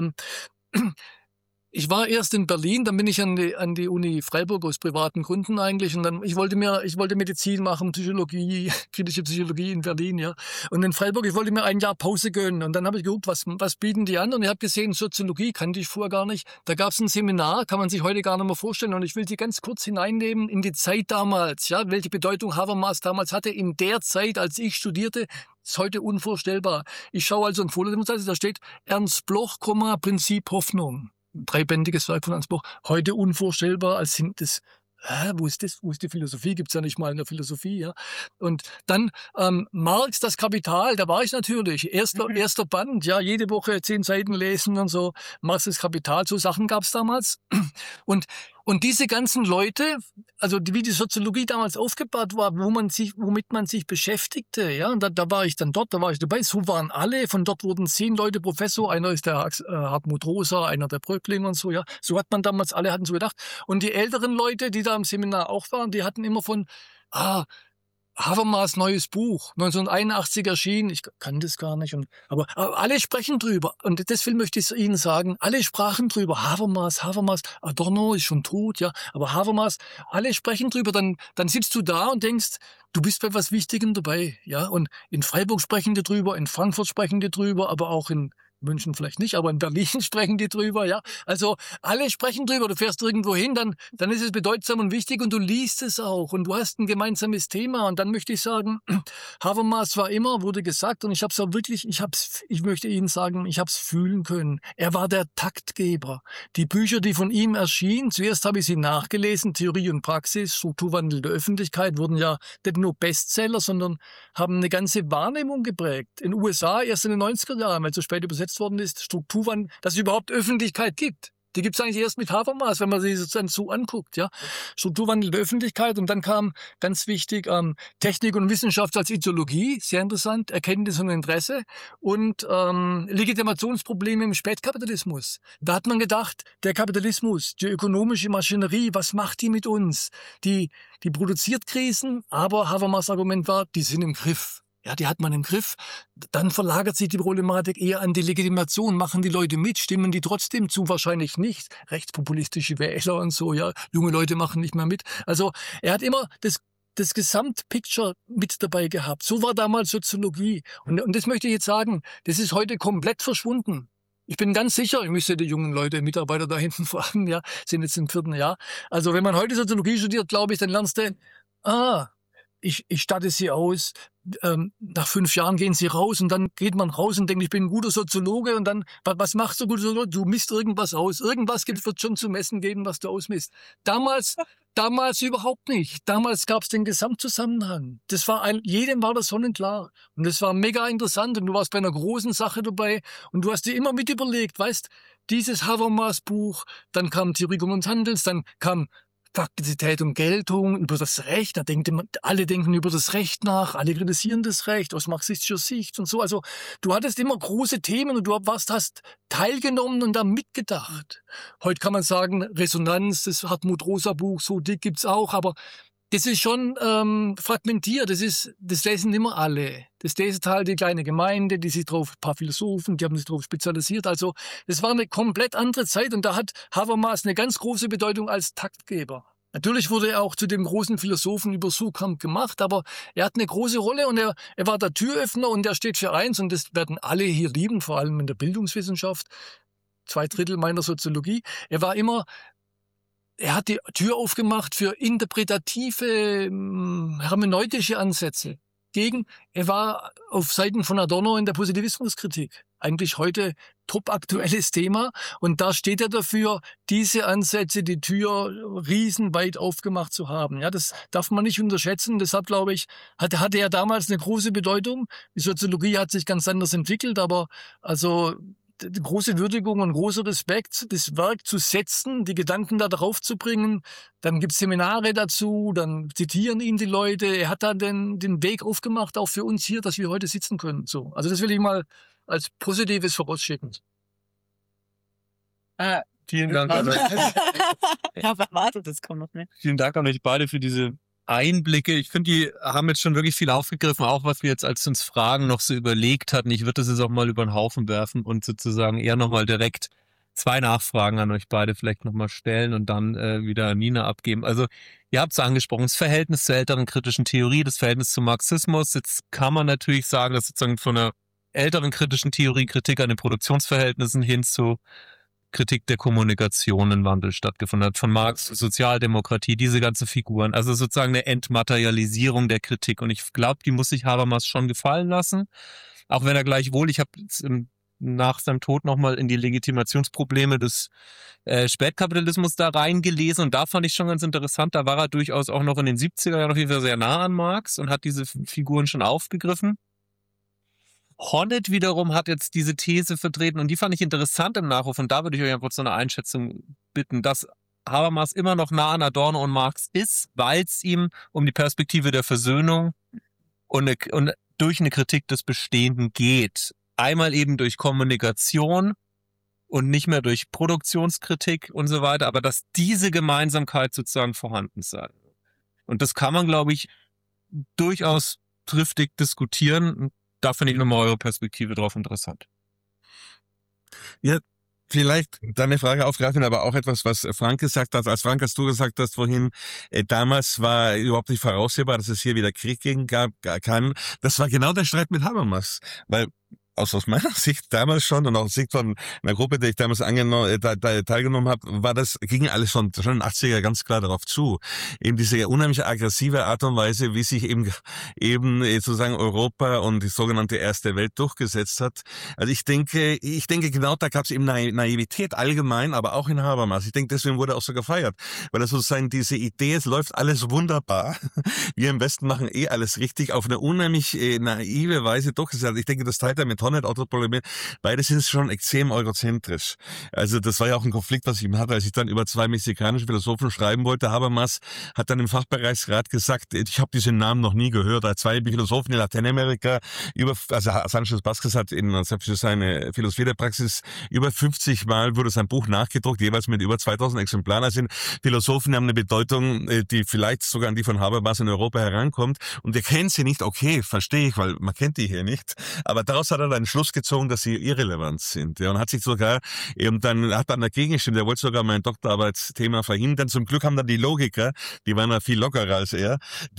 Ich war erst in Berlin, dann bin ich an die Uni Freiburg aus privaten Gründen eigentlich und dann ich wollte Medizin machen, Psychologie, kritische Psychologie in Berlin, ja. Und in Freiburg, ich wollte mir ein Jahr Pause gönnen und dann habe ich geguckt, was bieten die an und ich habe gesehen, Soziologie kannte ich vorher gar nicht. Da gab es ein Seminar, kann man sich heute gar nicht mehr vorstellen und ich will die ganz kurz hineinnehmen in die Zeit damals, ja, welche Bedeutung Habermas damals hatte in der Zeit, als ich studierte. Ist heute unvorstellbar. Ich schaue also ein Foto, da steht Ernst Bloch, Prinzip Hoffnung. 3-bändiges Werk von Ernst Bloch. Heute unvorstellbar als sind das. Wo ist das? Wo ist die Philosophie? Gibt's ja nicht mal in der Philosophie, ja. Und dann Marx, das Kapital, da war ich natürlich. Erster Band, ja, jede Woche 10 Seiten lesen und so. Marx, das Kapital, so Sachen gab's damals. Und diese ganzen Leute, also wie die Soziologie damals aufgebaut war, womit man sich beschäftigte, ja, und da war ich dann dort, da war ich dabei, so waren alle, von dort wurden 10 Leute Professor, einer ist der Hartmut Rosa, einer der Bröckling und so, ja, so hat man damals, alle hatten so gedacht. Und die älteren Leute, die da im Seminar auch waren, die hatten immer von, Habermas neues Buch, 1981 erschienen, ich kann das gar nicht, aber alle sprechen drüber und deswegen möchte ich Ihnen sagen, alle sprachen drüber, Habermas, Adorno ist schon tot, ja, aber Habermas, alle sprechen drüber, dann sitzt du da und denkst, du bist bei was Wichtigem dabei, ja, und in Freiburg sprechen die drüber, in Frankfurt sprechen die drüber, aber auch in München vielleicht nicht, aber in Berlin sprechen die drüber, ja. Also alle sprechen drüber. Du fährst irgendwo hin, dann ist es bedeutsam und wichtig und du liest es auch und du hast ein gemeinsames Thema. Und dann möchte ich sagen, Habermas war immer, wurde gesagt, und ich habe es auch wirklich, ich möchte Ihnen sagen, ich habe es fühlen können. Er war der Taktgeber. Die Bücher, die von ihm erschienen, zuerst habe ich sie nachgelesen, Theorie und Praxis, Strukturwandel der Öffentlichkeit, wurden ja nicht nur Bestseller, sondern haben eine ganze Wahrnehmung geprägt. In den USA erst in den 90er Jahren, weil es so spät übersetzt worden ist, Strukturwandel, dass es überhaupt Öffentlichkeit gibt. Die gibt es eigentlich erst mit Habermas, wenn man sich das dann so anguckt, ja. Strukturwandel der Öffentlichkeit und dann kam, ganz wichtig, Technik und Wissenschaft als Ideologie, sehr interessant, Erkenntnis und Interesse und Legitimationsprobleme im Spätkapitalismus. Da hat man gedacht, der Kapitalismus, die ökonomische Maschinerie, was macht die mit uns? Die produziert Krisen, aber Habermas Argument war, die sind im Griff. Ja, die hat man im Griff. Dann verlagert sich die Problematik eher an die Legitimation. Machen die Leute mit? Stimmen die trotzdem zu? Wahrscheinlich nicht. Rechtspopulistische Wähler und so, ja. Junge Leute machen nicht mehr mit. Also, er hat immer das Gesamtpicture mit dabei gehabt. So war damals Soziologie. Und das möchte ich jetzt sagen, das ist heute komplett verschwunden. Ich bin ganz sicher, ich müsste die jungen Leute, Mitarbeiter da hinten fragen, ja, sind jetzt im 4. Jahr. Also, wenn man heute Soziologie studiert, glaube ich, dann lernst du, ich statte sie aus, nach 5 Jahren gehen sie raus und dann geht man raus und denkt, ich bin ein guter Soziologe und dann, was machst du, guter Soziologe? Du misst irgendwas aus. Irgendwas wird schon zu messen geben, was du ausmisst. Damals überhaupt nicht. Damals gab es den Gesamtzusammenhang. Jedem war das sonnenklar. Und das war mega interessant und du warst bei einer großen Sache dabei und du hast dir immer mit überlegt, weißt, dieses Habermas-Buch, dann kam Theorie des Handels, dann kam Faktizität und Geltung, über das Recht, alle denken über das Recht nach, alle kritisieren das Recht aus marxistischer Sicht und so. Also du hattest immer große Themen und du hast teilgenommen und da mitgedacht. Heute kann man sagen, Resonanz, das Hartmut Rosa Buch, so dick gibt's auch, aber Das ist schon fragmentiert. Das lesen nicht mehr alle. Das lesen halt die kleine Gemeinde, die sich drauf, ein paar Philosophen, die haben sich drauf spezialisiert. Also das war eine komplett andere Zeit und da hat Habermas eine ganz große Bedeutung als Taktgeber. Natürlich wurde er auch zu dem großen Philosophen über Suhrkamp gemacht, aber er hat eine große Rolle und er war der Türöffner und er steht für eins und das werden alle hier lieben, vor allem in der Bildungswissenschaft, 2/3 meiner Soziologie. Er hat die Tür aufgemacht für interpretative, hermeneutische Ansätze. Er war auf Seiten von Adorno in der Positivismuskritik. Eigentlich heute topaktuelles Thema. Und da steht er dafür, diese Ansätze, die Tür riesenweit aufgemacht zu haben. Ja, das darf man nicht unterschätzen. Deshalb, glaube ich, hatte er damals eine große Bedeutung. Die Soziologie hat sich ganz anders entwickelt, aber also große Würdigung und großer Respekt, das Werk zu setzen, die Gedanken da drauf zu bringen. Dann gibt's Seminare dazu, dann zitieren ihn die Leute. Er hat da den Weg aufgemacht, auch für uns hier, dass wir heute sitzen können. So, also das will ich mal als Positives vorausschicken. Vielen Dank an euch. Ja, warte, das kommt noch nicht. Vielen Dank an euch beide für diese Einblicke. Ich finde, die haben jetzt schon wirklich viel aufgegriffen, auch was wir jetzt als uns Fragen noch so überlegt hatten. Ich würde das jetzt auch mal über den Haufen werfen und sozusagen eher nochmal direkt 2 Nachfragen an euch beide vielleicht nochmal stellen und dann wieder an Nina abgeben. Also ihr habt es angesprochen, das Verhältnis zur älteren kritischen Theorie, das Verhältnis zum Marxismus. Jetzt kann man natürlich sagen, dass sozusagen von einer älteren kritischen Theorie Kritik an den Produktionsverhältnissen hin zu Kritik der Kommunikation ein Wandel stattgefunden hat. Von Marx, Sozialdemokratie, diese ganzen Figuren. Also sozusagen eine Entmaterialisierung der Kritik. Und ich glaube, die muss sich Habermas schon gefallen lassen. Auch wenn er gleichwohl, ich habe nach seinem Tod nochmal in die Legitimationsprobleme des Spätkapitalismus da reingelesen. Und da fand ich schon ganz interessant, da war er durchaus auch noch in den 70er Jahren auf jeden Fall sehr nah an Marx und hat diese Figuren schon aufgegriffen. Honneth wiederum hat jetzt diese These vertreten und die fand ich interessant im Nachruf und da würde ich euch einfach so eine Einschätzung bitten, dass Habermas immer noch nah an Adorno und Marx ist, weil es ihm um die Perspektive der Versöhnung und durch eine Kritik des Bestehenden geht. Einmal eben durch Kommunikation und nicht mehr durch Produktionskritik und so weiter, aber dass diese Gemeinsamkeit sozusagen vorhanden sei. Und das kann man, glaube ich, durchaus triftig diskutieren. Da finde ich nochmal eure Perspektive drauf interessant. Ja, vielleicht deine Frage aufgreifen, aber auch etwas, was Frank gesagt hat. Als Frank, als du gesagt hast vorhin, damals war überhaupt nicht voraussehbar, dass es hier wieder Krieg geben kann. Das war genau der Streit mit Habermas, weil aus meiner Sicht damals schon und auch aus Sicht von einer Gruppe, der ich damals teilgenommen habe, ging alles schon in den 80er ganz klar darauf zu. Eben diese unheimlich aggressive Art und Weise, wie sich eben sozusagen Europa und die sogenannte Erste Welt durchgesetzt hat. Also ich denke genau, da gab es eben Naivität allgemein, aber auch in Habermas. Ich denke, deswegen wurde er auch so gefeiert, weil er sozusagen diese Idee, es läuft alles wunderbar, wir im Westen machen alles richtig, auf eine unheimlich naive Weise durchgesetzt hat. Ich denke, das teilt er mit Honneth auch das Problem. Beide sind schon extrem eurozentrisch. Also das war ja auch ein Konflikt, was ich ihm hatte, als ich dann über 2 mexikanische Philosophen schreiben wollte. Habermas hat dann im Fachbereichsrat gesagt, ich habe diesen Namen noch nie gehört. 2 Philosophen in Lateinamerika, also Sánchez Vázquez hat für seine Philosophie der Praxis über 50 Mal wurde sein Buch nachgedruckt, jeweils mit über 2000 Exemplaren. Also Philosophen haben eine Bedeutung, die vielleicht sogar an die von Habermas in Europa herankommt. Und wir kennen sie nicht, okay, verstehe ich, weil man kennt die hier nicht. Aber daraus hat er einen Schluss gezogen, dass sie irrelevant sind. Ja, und hat sich sogar hat dann dagegen gestimmt. Er wollte sogar mein Doktorarbeitsthema verhindern. Zum Glück haben dann die Logiker, die waren ja viel lockerer als er,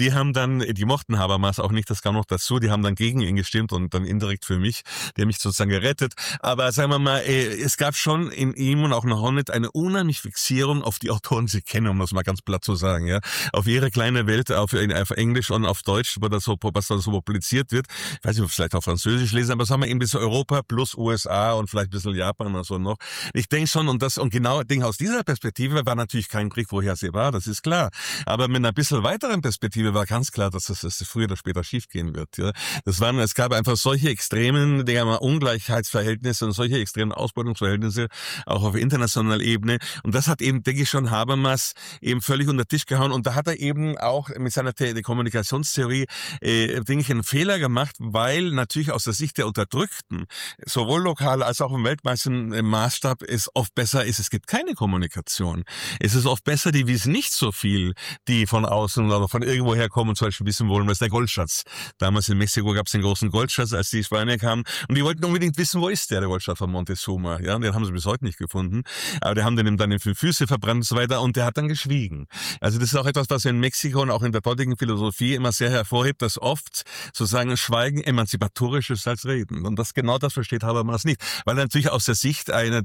die mochten Habermas auch nicht, das kam noch dazu, die haben dann gegen ihn gestimmt und dann indirekt für mich, die haben mich sozusagen gerettet. Aber sagen wir mal, es gab schon in ihm und auch in Honneth eine unheimliche Fixierung auf die Autoren, sie kennen, um das mal ganz platt zu sagen, ja, auf ihre kleine Welt, auf Englisch und auf Deutsch, was da so publiziert wird. Ich weiß nicht, ob vielleicht auf Französisch lesen, aber sagen wir eben bis Europa plus USA und vielleicht ein bisschen Japan oder so noch. Ich denke schon, und genau aus dieser Perspektive war natürlich kein Krieg vorhersehbar, das ist klar. Aber mit einer bisschen weiteren Perspektive war ganz klar, dass das früher oder später schiefgehen wird. Ja. Es gab einfach solche extremen, Ungleichheitsverhältnisse und solche extremen Ausbeutungsverhältnisse, auch auf internationaler Ebene. Und das hat eben, denke ich schon, Habermas eben völlig unter den Tisch gehauen. Und da hat er eben auch mit seiner Kommunikationstheorie, denke ich, einen Fehler gemacht, weil natürlich aus der Sicht der Unterdrückten, sowohl lokal als auch im weltweiten Maßstab, es oft besser ist, es gibt keine Kommunikation. Es ist oft besser, die wissen nicht so viel, die von außen oder von irgendwoher kommen, zum Beispiel wissen wollen, was ist der Goldschatz. Damals in Mexiko gab es den großen Goldschatz, als die Spanier kamen, und die wollten unbedingt wissen, wo ist der Goldschatz von Montezuma. Ja, und den haben sie bis heute nicht gefunden. Aber die haben den ihm dann in 5 Füße verbrannt und so weiter, und der hat dann geschwiegen. Also das ist auch etwas, was in Mexiko und auch in der dortigen Philosophie immer sehr hervorhebt, dass oft sozusagen Schweigen emanzipatorisch ist als Reden. Und genau das versteht Habermas nicht. Weil natürlich aus der Sicht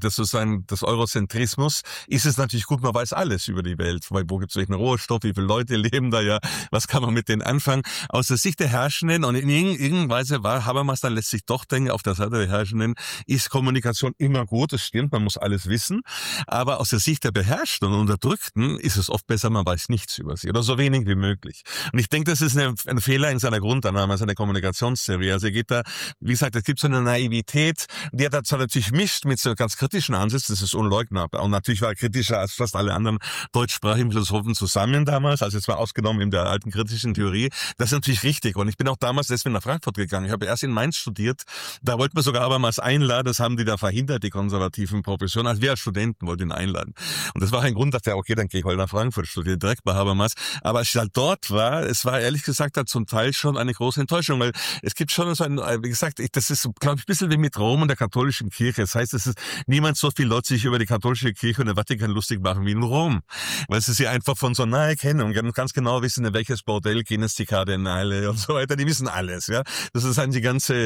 des Eurozentrismus ist es natürlich gut, man weiß alles über die Welt. Weil wo gibt es welchen Rohstoff, wie viele Leute leben da, ja, was kann man mit denen anfangen? Aus der Sicht der Herrschenden, und in irgendeiner Weise war Habermas dann letztlich doch denken, auf der Seite der Herrschenden ist Kommunikation immer gut, das stimmt, man muss alles wissen. Aber aus der Sicht der Beherrschten und Unterdrückten ist es oft besser, man weiß nichts über sie oder so wenig wie möglich. Und ich denke, das ist ein Fehler in seiner Grundannahme, seiner Kommunikationstheorie. Also er geht da, wie gesagt, es gibt so eine Naivität, die er da zwar natürlich mischt mit so ganz kritischen Ansätzen, das ist unleugnbar. Und natürlich war er kritischer als fast alle anderen deutschsprachigen Philosophen zusammen damals, also jetzt mal ausgenommen in der alten kritischen Theorie. Das ist natürlich richtig. Und ich bin auch damals deswegen nach Frankfurt gegangen. Ich habe erst in Mainz studiert, da wollten wir sogar Habermas einladen, das haben die da verhindert, die konservativen Professoren. Also wir als Studenten wollten ihn einladen. Und das war ein Grund, dass der, okay, dann gehe ich heute nach Frankfurt, studiere direkt bei Habermas. Aber als ich halt dort war, es war ehrlich gesagt dann zum Teil schon eine große Enttäuschung, weil es gibt schon so ein, wie gesagt, das ist, glaube ich, ein bisschen wie mit Rom und der katholischen Kirche. Das heißt, es ist niemand so viel Leute sich über die katholische Kirche und den Vatikan lustig machen wie in Rom, weil sie sie einfach von so nahe kennen und ganz genau wissen, in welches Bordell gehen es die Kardinäle und so weiter. Die wissen alles, ja. Das ist halt die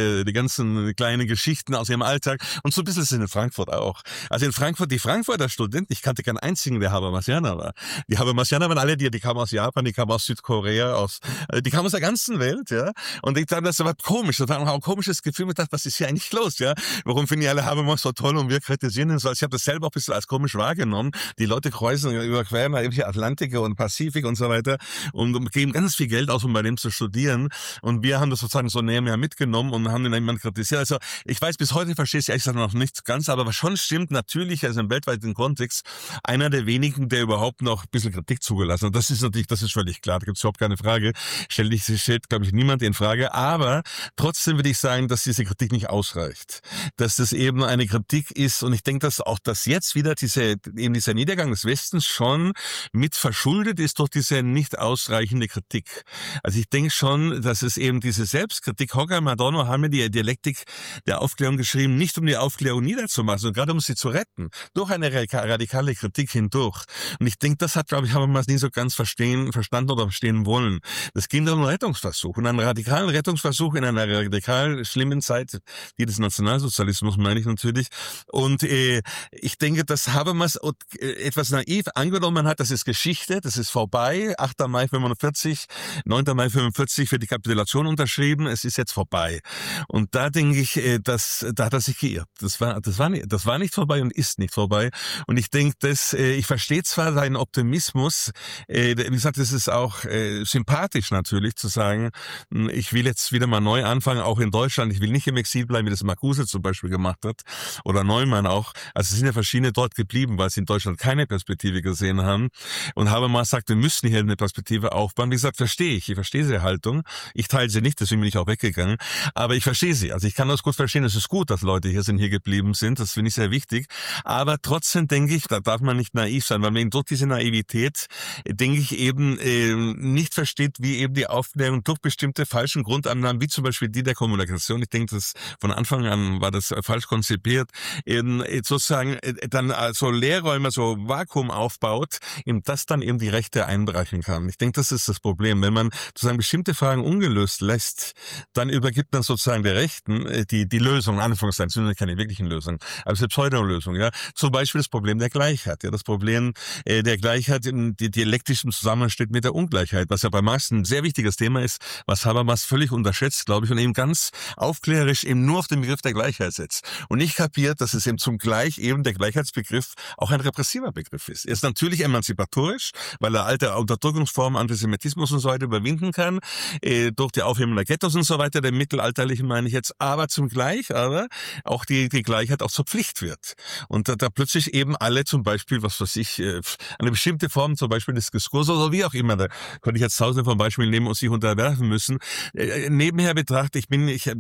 ganzen kleinen Geschichten aus ihrem Alltag. Und so ein bisschen ist es in Frankfurt auch. Also in Frankfurt, die Frankfurter Studenten, ich kannte keinen einzigen, der Habermasianer war. Die Habermasianer waren alle, die kamen aus Japan, die kamen aus Südkorea, die kamen aus der ganzen Welt, ja. Und ich dachte, das war komisch. Das war auch ein komisches Gefühl. Ich dachte, was ist hier eigentlich los, ja? Warum finden die alle Habermas so toll und wir kritisieren ihn so? Also ich habe das selber auch ein bisschen als komisch wahrgenommen. Die Leute überqueren irgendwelche Atlantik und Pazifik und so weiter und geben ganz viel Geld aus, um bei dem zu studieren. Und wir haben das sozusagen so näher mitgenommen und haben den jemand kritisiert. Also ich weiß, bis heute verstehe ich ehrlich gesagt noch nicht ganz, aber was schon stimmt, natürlich, also im weltweiten Kontext, einer der wenigen, der überhaupt noch ein bisschen Kritik zugelassen hat. Das ist natürlich, das ist völlig klar, da gibt es überhaupt keine Frage. Stellt, glaube ich, niemand in Frage. Aber trotzdem würde ich sagen, dass diese Kritik nicht ausreicht. Dass das eben eine Kritik ist, und ich denke, dass auch das jetzt wieder dieser Niedergang des Westens schon mit verschuldet ist durch diese nicht ausreichende Kritik. Also ich denke schon, dass es eben diese Selbstkritik, Horkheimer und Adorno haben ja die Dialektik der Aufklärung geschrieben, nicht um die Aufklärung niederzumachen, sondern gerade um sie zu retten, durch eine radikale Kritik hindurch. Und ich denke, das hat, glaube ich, Habermas nie so ganz verstanden oder verstehen wollen. Das ging um einen Rettungsversuch, und einen radikalen Rettungsversuch in einer radikal schlimmen Zeit, die des Nationalsozialismus, meine ich natürlich. Und ich denke, dass Habermas etwas naiv angenommen hat, das ist Geschichte, das ist vorbei. 8. Mai 45, 9. Mai 45 wird die Kapitulation unterschrieben, es ist jetzt vorbei. Und da denke ich, da hat er sich geirrt. Das war nicht vorbei und ist nicht vorbei. Und ich denke, ich verstehe zwar seinen Optimismus, wie gesagt, es ist auch sympathisch natürlich zu sagen, ich will jetzt wieder mal neu anfangen, auch in Deutschland. Ich will nicht im Exil bleiben, wie das Marcuse zum Beispiel gemacht hat oder Neumann auch. Also es sind ja verschiedene dort geblieben, weil sie in Deutschland keine Perspektive gesehen haben. Und Habermas sagt, wir müssen hier eine Perspektive aufbauen. Wie gesagt, verstehe ich. Ich verstehe diese Haltung. Ich teile sie nicht, deswegen bin ich auch weggegangen. Aber ich verstehe sie. Also ich kann das gut verstehen. Es ist gut, dass Leute hier geblieben sind. Das finde ich sehr wichtig. Aber trotzdem denke ich, da darf man nicht naiv sein, weil man durch diese Naivität, denke ich, eben nicht versteht, wie eben die Aufklärung durch bestimmte falschen Grundannahmen, wie zum Beispiel die der Kommunikation, ich denke, das von Anfang an war das falsch konzipiert, eben sozusagen dann so Leerräume, so Vakuum aufbaut, in das dann eben die Rechte einbrechen kann. Ich denke, das ist das Problem. Wenn man sozusagen bestimmte Fragen ungelöst lässt, dann übergibt man sozusagen der Rechten die Lösung, in Anführungszeichen, das sind keine wirklichen Lösungen, aber es ist eine Pseudolösung, ja. Zum Beispiel das Problem der Gleichheit, ja, das Problem der Gleichheit, die dialektisch im Zusammenhang steht mit der Ungleichheit, was ja bei Marx ein sehr wichtiges Thema ist, was Habermas völlig unterschätzt, glaube ich, und eben ganz aufklärerisch eben nur auf den Begriff der Gleichheit setzt. Und nicht kapiert, dass es eben zugleich eben der Gleichheitsbegriff auch ein repressiver Begriff ist. Er ist natürlich emanzipatorisch, weil er alte Unterdrückungsformen, Antisemitismus und so weiter überwinden kann, durch die Aufhebung der Ghettos und so weiter, der mittelalterlichen meine ich jetzt, aber zugleich auch die Gleichheit auch zur Pflicht wird. Und da plötzlich eben alle zum Beispiel, was weiß ich, eine bestimmte Form zum Beispiel des Diskurses oder wie auch immer, da könnte ich jetzt tausende von Beispielen nehmen und sich unterwerfen müssen. Nebenher betrachtet, ich bin kein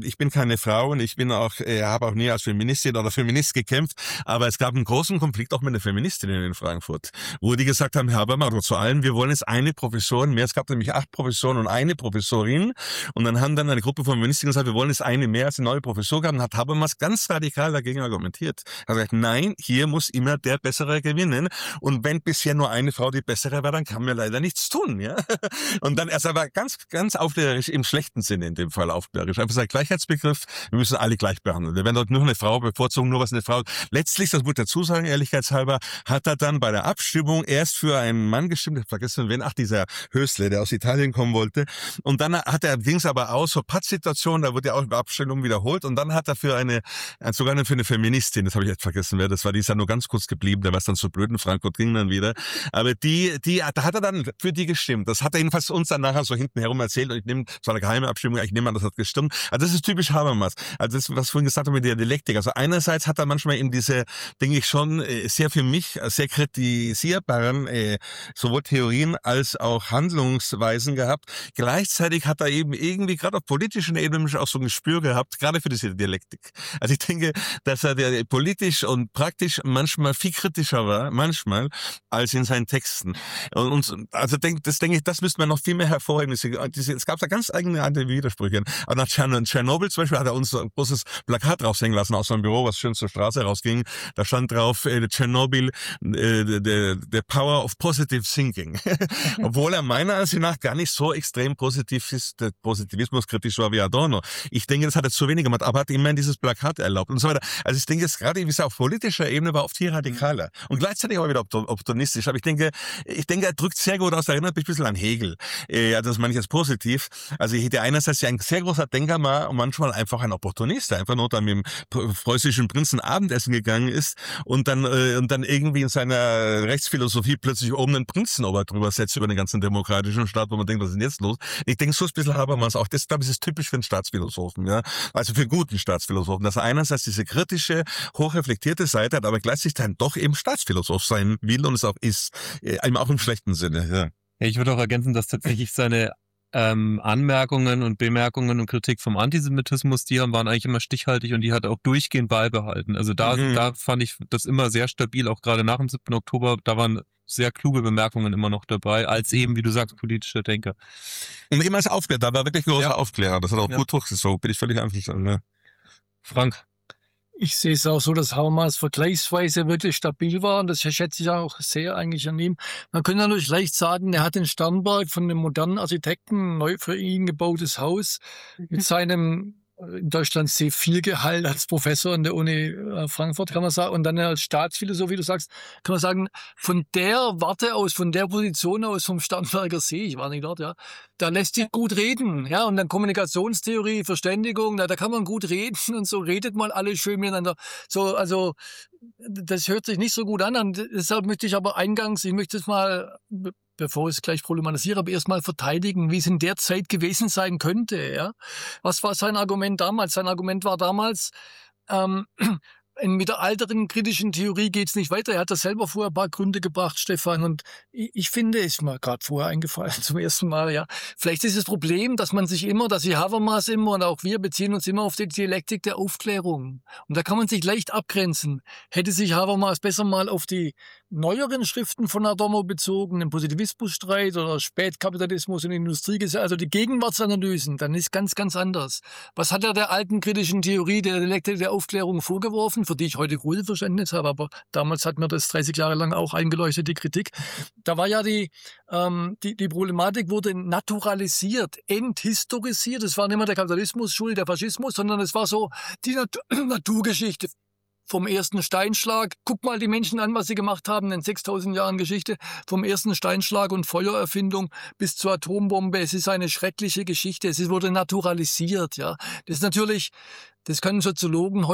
eine Frau und ich bin auch, habe auch nie als Feministin oder Feminist gekämpft, aber es gab einen großen Konflikt auch mit den Feministinnen in Frankfurt, wo die gesagt haben, Herr Habermas, oder zu allen, wir wollen jetzt eine Professorin mehr. Es gab nämlich 8 Professoren und eine Professorin und dann haben dann eine Gruppe von Feministinnen gesagt, wir wollen jetzt eine mehr als eine neue Professur gehabt und hat Habermas ganz radikal dagegen argumentiert. Er hat gesagt, nein, hier muss immer der Bessere gewinnen und wenn bisher nur eine Frau die Bessere war, dann kann man leider nichts tun, ja. Und dann erst aber ganz, ganz aufklärerisch, im schlechten Sinne in dem Fall aufklärerisch. Einfach sein Gleichheitsbegriff, wir müssen alle gleich behandeln. Wir werden dort nur eine Frau bevorzugen, nur was eine Frau. Letztlich, das muss ich dazu sagen, ehrlichkeitshalber, hat er dann bei der Abstimmung erst für einen Mann gestimmt, ich vergessen wen, dieser Hösle, der aus Italien kommen wollte. Und dann ging es aber aus, so Pattsituation, da wurde ja auch die Abstimmung wiederholt. Und dann hat er sogar für eine Feministin, das habe ich jetzt vergessen, wer das war, die ist ja nur ganz kurz geblieben, der war dann so blöd in Frankfurt, ging dann wieder. Aber da hat er dann für die gestimmt. Das hat er jedenfalls uns dann nachher so hinten herum erzählt. Und das war eine geheime Abstimmung, ich nehme an, das hat gestimmt. Also das ist typisch Habermas. Also das, was ich vorhin gesagt habe mit der Dialektik. Also einerseits hat er manchmal eben diese, denke ich schon, sehr für mich sehr kritisierbaren, sowohl Theorien als auch Handlungsweisen gehabt. Gleichzeitig hat er eben irgendwie gerade auf politischen Ebene auch so ein Gespür gehabt, gerade für diese Dialektik. Also ich denke, dass er politisch und praktisch manchmal viel kritischer war, als in seinen Texten. Also das müsste man noch viel mehr hervorheben. Es gab da ganz eigene Widersprüche. Aber nach Tschernobyl zum Beispiel hat er uns ein großes Plakat raushängen lassen aus seinem Büro, was schön zur Straße rausging. Da stand drauf, Tschernobyl, the power of positive thinking. Obwohl er meiner Ansicht nach gar nicht so extrem positivismuskritisch war wie Adorno. Ich denke, das hat er zu wenig gemacht, aber hat immerhin dieses Plakat erlaubt und so weiter. Also ich denke, jetzt gerade wie es auf politischer Ebene war, oft viel radikaler. Und gleichzeitig auch wieder opportunistisch. Aber ich denke, er drückt sehr gut aus, erinnert mich ein bisschen an Hegel. Ja, das meine ich jetzt positiv. Also ich hätte einerseits ja ein sehr großer Denker war und manchmal einfach ein Opportunist, der einfach nur dann mit dem preußischen Prinzen Abendessen gegangen ist und dann irgendwie in seiner Rechtsphilosophie plötzlich oben einen Prinzenober drüber setzt über den ganzen demokratischen Staat, wo man denkt, was ist denn jetzt los? Ich denke, so ist ein bisschen Habermas auch. Das, glaube ich, ist typisch für einen Staatsphilosophen, ja. Also für guten Staatsphilosophen, dass er einerseits diese kritische, hochreflektierte Seite hat, aber gleichzeitig dann doch eben Staatsphilosoph sein will und es auch ist. Eben auch im schlechten Sinne, ja. Ja, ich würde auch ergänzen, dass tatsächlich seine Anmerkungen und Bemerkungen und Kritik vom Antisemitismus, waren eigentlich immer stichhaltig und die hat er auch durchgehend beibehalten. Also da fand ich das immer sehr stabil, auch gerade nach dem 7. Oktober, da waren sehr kluge Bemerkungen immer noch dabei, als eben, wie du sagst, politischer Denker. Und immer als Aufklärer, da war wirklich großer Aufklärer, das hat auch gut durchgezogen, bin ich völlig einverstanden. Ja. Frank? Ich sehe es auch so, dass Habermas vergleichsweise wirklich stabil war und das schätze ich auch sehr eigentlich an ihm. Man könnte natürlich leicht sagen, er hat in Sternberg von einem modernen Architekten neu für ihn gebautes Haus mit seinem in Deutschland sehr viel Gehalt als Professor an der Uni Frankfurt, kann man sagen, und dann als Staatsphilosoph, wie du sagst, kann man sagen, von der Warte aus, von der Position aus vom Starnberger See, ich war nicht dort, ja, da lässt sich gut reden, ja, und dann Kommunikationstheorie, Verständigung, da kann man gut reden und so redet mal alle schön miteinander. So, also, das hört sich nicht so gut an und deshalb möchte ich aber ich möchte es mal, bevor ich es gleich problematisiere, aber erstmal verteidigen, wie es in der Zeit gewesen sein könnte. Ja? Was war sein Argument damals? Sein Argument war damals, mit der älteren kritischen Theorie geht's nicht weiter. Er hat das selber vorher ein paar Gründe gebracht, Stefan. Und ich finde, ist mir gerade vorher eingefallen zum ersten Mal, ja. Vielleicht ist das Problem, dass sich Habermas immer und auch wir beziehen uns immer auf die Dialektik der Aufklärung. Und da kann man sich leicht abgrenzen. Hätte sich Habermas besser mal auf die neueren Schriften von Adorno bezogen, den Positivismusstreit oder Spätkapitalismus und Industriegesellschaft, also die Gegenwartsanalysen, dann ist ganz, ganz anders. Was hat er der alten kritischen Theorie der Dialektik der Aufklärung vorgeworfen, für die ich heute großes Verständnis habe, aber damals hat mir das 30 Jahre lang auch eingeleuchtet, die Kritik. Da war ja die Problematik wurde naturalisiert, enthistorisiert. Es war nicht mehr der Kapitalismus schuld, der Faschismus, sondern es war so die Naturgeschichte. Vom ersten Steinschlag, guck mal die Menschen an, was sie gemacht haben in 6000 Jahren Geschichte, vom ersten Steinschlag und Feuererfindung bis zur Atombombe. Es ist eine schreckliche Geschichte, es wurde naturalisiert, ja. Das ist natürlich, das können Soziologen